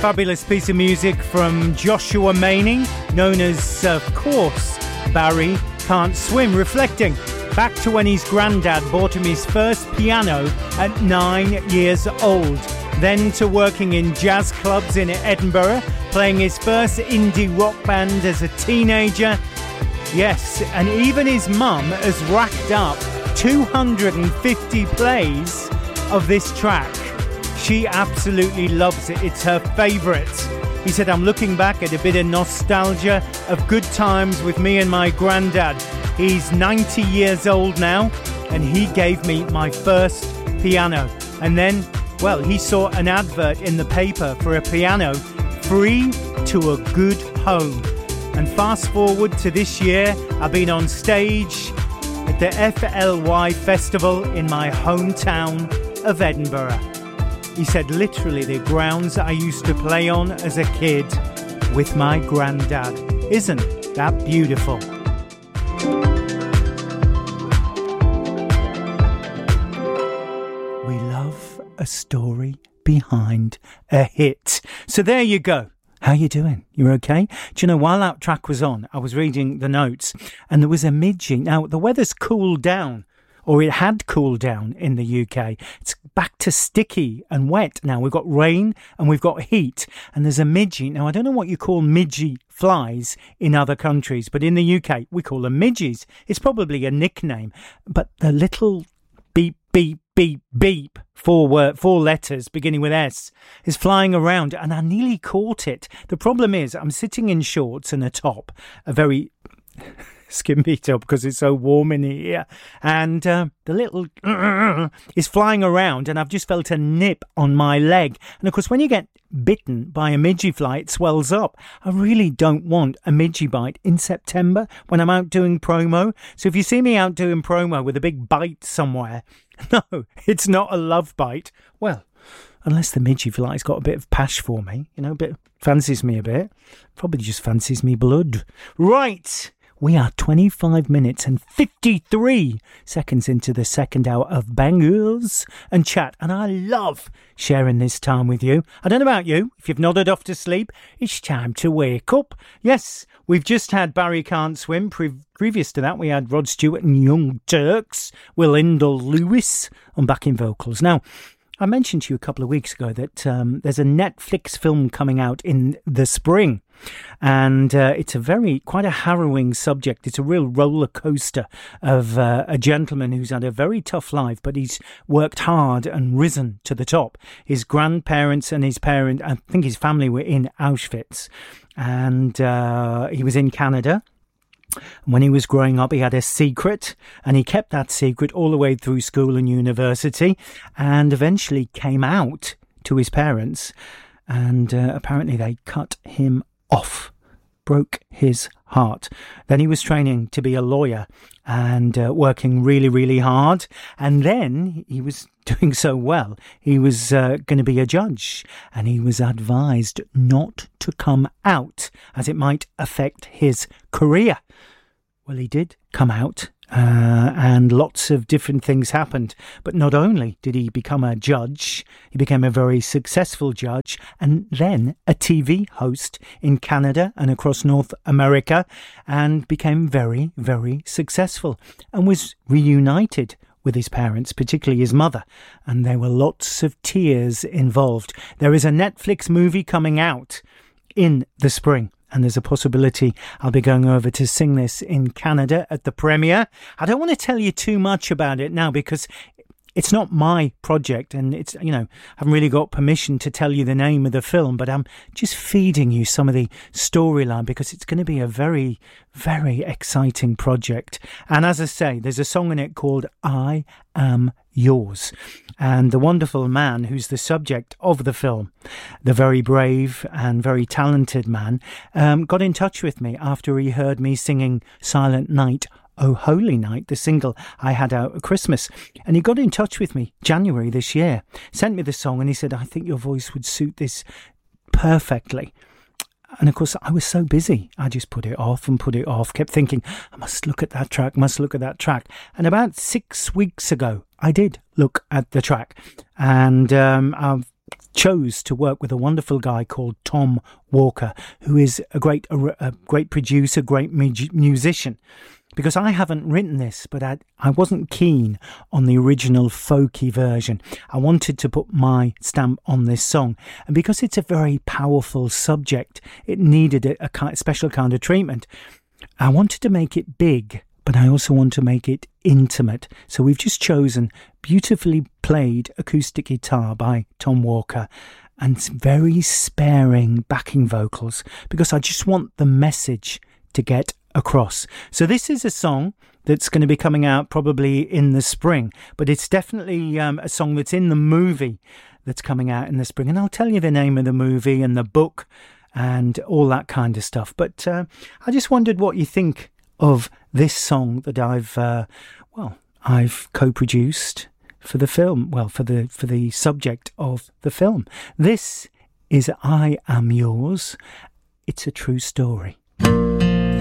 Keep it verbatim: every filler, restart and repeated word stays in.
fabulous piece of music from Joshua Maney, known as, of course, Barry Can't Swim, reflecting back to when his granddad bought him his first piano at nine years old, then to working in jazz clubs in Edinburgh, playing his first indie rock band as a teenager. Yes, and even his mum has racked up two hundred fifty plays of this track. She absolutely loves it. It's her favourite. He said, I'm looking back at a bit of nostalgia of good times with me and my granddad. He's ninety years old now, and he gave me my first piano. And then, well, he saw an advert in the paper for a piano free to a good home. And fast forward to this year, I've been on stage at the F L Y Festival in my hometown of Edinburgh. He said, literally the grounds I used to play on as a kid with my granddad. Isn't that beautiful? We love a story behind a hit. So there you go. How you doing? You okay? Do you know, while that track was on, I was reading the notes and there was a midgie. Now, the weather's cooled down, or it had cooled down in the U K. It's back to sticky and wet now. We've got rain and we've got heat, and there's a midgie. Now, I don't know what you call midgie flies in other countries, but in the U K, we call them midgies. It's probably a nickname, but the little beep, beep, beep, beep, four word, four letters beginning with S, is flying around, and I nearly caught it. The problem is I'm sitting in shorts and a top, a very skimpy top because it's so warm in here, and uh, the little uh, is flying around, and I've just felt a nip on my leg. And of course, when you get bitten by a midgie fly, it swells up. I really don't want a midgie bite in September when I'm out doing promo. So if you see me out doing promo with a big bite somewhere, no, it's not a love bite. Well, unless the midgie fly's got a bit of pash for me, you know, a bit fancies me a bit, probably just fancies me blood. Right. We are twenty-five minutes and fifty-three seconds into the second hour of Bangers and Chat, and I love sharing this time with you. I don't know about you, if you've nodded off to sleep, it's time to wake up. Yes, we've just had Barry Can't Swim. Pre- previous to that, we had Rod Stewart and Young Turks, Will Indell Lewis on backing vocals. Now, I mentioned to you a couple of weeks ago that um, there's a Netflix film coming out in the spring, and uh, it's a very, quite a harrowing subject. It's a real roller coaster of uh, a gentleman who's had a very tough life, but he's worked hard and risen to the top. His grandparents and his parent, I think his family were in Auschwitz, and uh, he was in Canada. When he was growing up, he had a secret, and he kept that secret all the way through school and university, and eventually came out to his parents, and uh, apparently they cut him off, broke his heart. Then he was training to be a lawyer and uh, working really, really hard, and then he was doing so well, he was uh, going to be a judge, and he was advised not to come out as it might affect his career. Well, he did come out, uh, and lots of different things happened. But not only did he become a judge, he became a very successful judge, and then a T V host in Canada and across North America, and became very, very successful, and was reunited with his parents, particularly his mother, and there were lots of tears involved. There is a Netflix movie coming out in the spring, and there's a possibility I'll be going over to sing this in Canada at the premiere. I don't want to tell you too much about it now because it's not my project, and it's, you know, I haven't really got permission to tell you the name of the film, but I'm just feeding you some of the storyline because it's going to be a very, very exciting project. And as I say, there's a song in it called I Am Yours. And the wonderful man who's the subject of the film, the very brave and very talented man, um, got in touch with me after he heard me singing Silent Night, Oh Holy Night, the single I had out at Christmas. And he got in touch with me January this year, sent me the song, and he said, I think your voice would suit this perfectly. And of course, I was so busy, I just put it off and put it off, kept thinking, I must look at that track, must look at that track. And about six weeks ago, I did look at the track. And um, I've chose to work with a wonderful guy called Tom Walker, who is a great, a, a great producer, great mu- musician. Because I haven't written this, but I, I wasn't keen on the original folky version. I wanted to put my stamp on this song. And because it's a very powerful subject, it needed a, a kind, special kind of treatment. I wanted to make it big, but I also want to make it intimate. So we've just chosen beautifully played acoustic guitar by Tom Walker and very sparing backing vocals, because I just want the message to get across. So this is a song that's going to be coming out probably in the spring, but it's definitely um, a song that's in the movie that's coming out in the spring. And I'll tell you the name of the movie and the book and all that kind of stuff. But uh, I just wondered what you think of this song that I've, uh, well, I've co-produced for the film, well, for the for the subject of the film. This is I Am Yours. It's a true story.